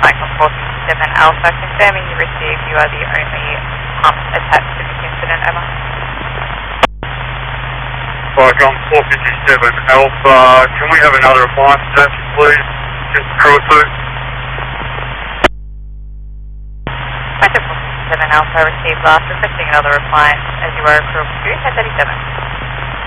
Cyclone 457 Alpha, confirming you received, you are the only pump attached to this incident, over. Cyclone 457 Alpha, can we have another appliance attached, please? Just crew of 2. Cyclone 457 Alpha, received last, requesting another appliance as you are a crew of 2, 1037.